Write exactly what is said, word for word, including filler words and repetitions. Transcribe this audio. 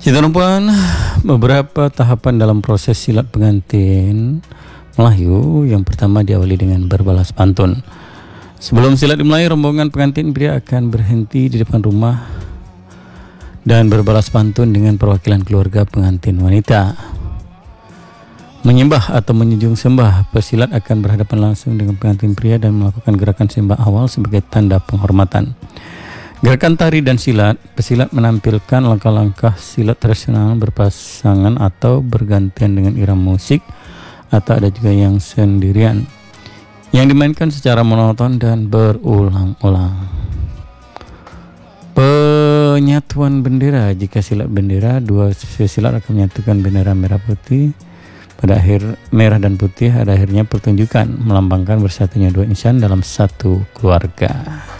Kita numpun beberapa tahapan dalam proses silat pengantin Melayu. Yang pertama diawali dengan berbalas pantun. Sebelum silat dimulai, rombongan pengantin pria akan berhenti di depan rumah dan berbalas pantun dengan perwakilan keluarga pengantin wanita. Menyembah atau menjunjung sembah, pesilat akan berhadapan langsung dengan pengantin pria dan melakukan gerakan sembah awal sebagai tanda penghormatan. Gerakan tari dan silat, pesilat menampilkan langkah-langkah silat tradisional berpasangan atau bergantian dengan irama musik, atau ada juga yang sendirian, yang dimainkan secara monoton dan berulang-ulang. Penyatuan bendera, jika silat bendera, dua sisi silat akan menyatukan bendera merah putih. Pada akhir merah dan putih, pada akhirnya pertunjukan melambangkan bersatunya dua insan dalam satu keluarga.